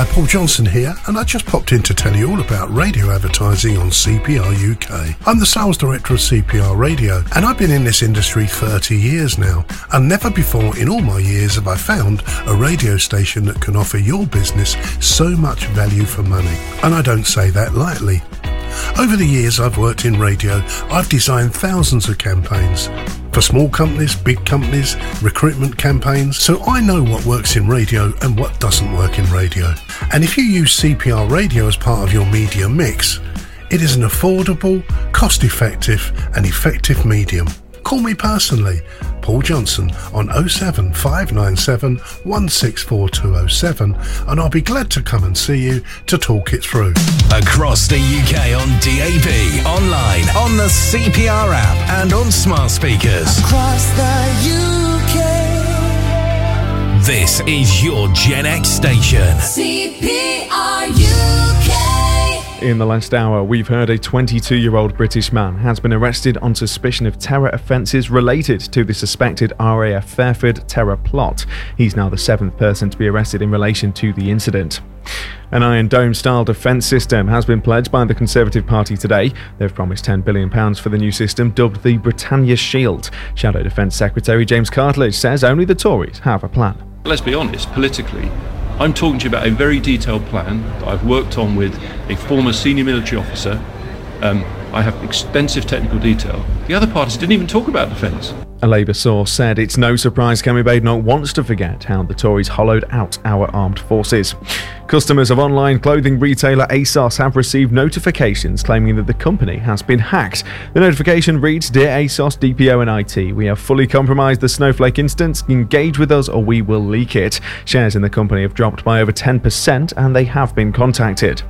Hi, Paul Johnson here, and I just popped in to tell you all about radio advertising on CPR UK. I'm the sales director of CPR Radio, and I've been in this industry 30 years now, and never before in all my years have I found a radio station that can offer your business so much value for money. And I don't say that lightly. Over the years I've worked in radio, I've designed thousands of campaigns for small companies, big companies, recruitment campaigns, so I know what works in radio and what doesn't work in radio. And if you use CPR Radio as part of your media mix, it is an affordable, cost-effective and effective medium. Call me personally, Paul Johnson, on 07597 164207, and I'll be glad to come and see you to talk it through. Across the UK on DAB, online, on the CPR app and on smart speakers. Across the UK. This is your Gen X station. CPR UK. In the last hour, we've heard a 22-year-old British man has been arrested on suspicion of terror offences related to the suspected RAF Fairford terror plot. He's now the 7th person to be arrested in relation to the incident. An Iron Dome-style defence system has been pledged by the Conservative Party today. They've promised £10 billion for the new system, dubbed the Britannia Shield. Shadow Defence Secretary James Cartledge says only the Tories have a plan. Let's be honest, politically, I'm talking to you about a very detailed plan that I've worked on with a former senior military officer. I have extensive technical detail. The other parties didn't even talk about defence. A Labour source said it's no surprise Kemi Badenoch wants to forget how the Tories hollowed out our armed forces. Customers of online clothing retailer ASOS have received notifications claiming that the company has been hacked. The notification reads, "Dear ASOS, DPO and IT, we have fully compromised the Snowflake instance. Engage with us or we will leak it." Shares in the company have dropped by over 10% and they have been contacted.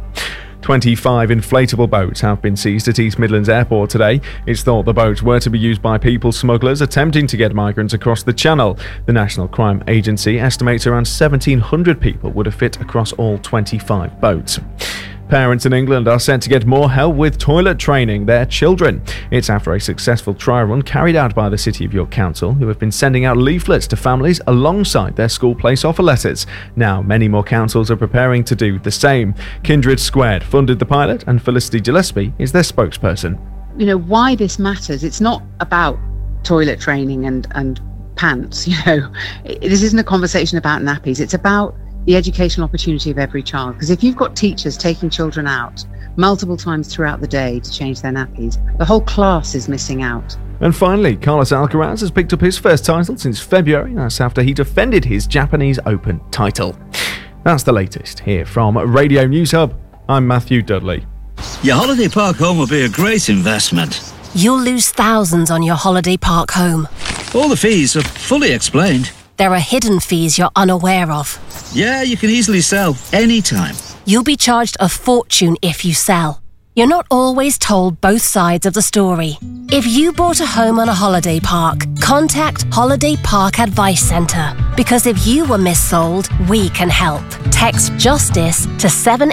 25 inflatable boats have been seized at East Midlands Airport today. It's thought the boats were to be used by people smugglers attempting to get migrants across the Channel. The National Crime Agency estimates around 1,700 people would have fit across all 25 boats. Parents in England are set to get more help with toilet training their children. It's after a successful trial run carried out by the City of York Council, who have been sending out leaflets to families alongside their school place offer letters. Now, many more councils are preparing to do the same. Kindred Squared funded the pilot, and Felicity Gillespie is their spokesperson. You know, why this matters, it's not about toilet training and pants, This isn't a conversation about nappies, it's about the educational opportunity of every child. Because if you've got teachers taking children out multiple times throughout the day to change their nappies, the whole class is missing out. And finally, Carlos Alcaraz has picked up his first title since February. That's after he defended his Japanese Open title. That's the latest here from Radio News Hub. I'm Matthew Dudley. Your holiday park home will be a great investment. You'll lose thousands on your holiday park home. All the fees are fully explained. There are hidden fees you're unaware of. Yeah, you can easily sell anytime. You'll be charged a fortune if you sell. You're not always told both sides of the story. If you bought a home on a holiday park, contact Holiday Park Advice Centre. Because if you were missold, we can help. Text JUSTICE to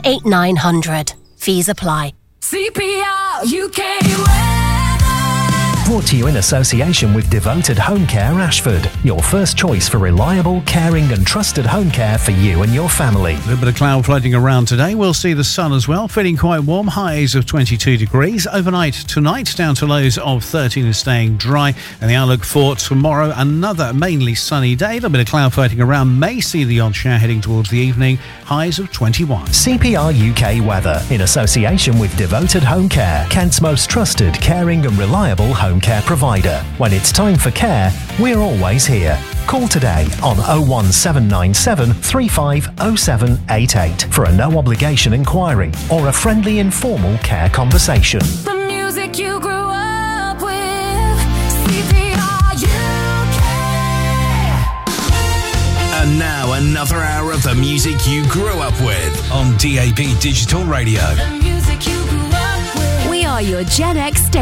78900. Fees apply. CPR UK. Brought to you in association with Devoted Home Care Ashford, your first choice for reliable, caring and trusted home care for you and your family. A little bit of cloud floating around today. We'll see the sun as well, feeling quite warm, highs of 22 degrees. Overnight tonight, down to lows of 13 and staying dry. And the outlook for tomorrow, another mainly sunny day. A little bit of cloud floating around, may see the odd shower heading towards the evening, highs of 21. CPR UK weather, in association with Devoted Home Care, Kent's most trusted, caring and reliable home care provider. When it's time for care, we're always here. Call today on 01797 350788 for a no-obligation inquiry or a friendly informal care conversation. The music you grew up with, CPR UK. And now another hour of the music you grew up with on DAB Digital Radio. The music you grew up with. We are your Gen X station.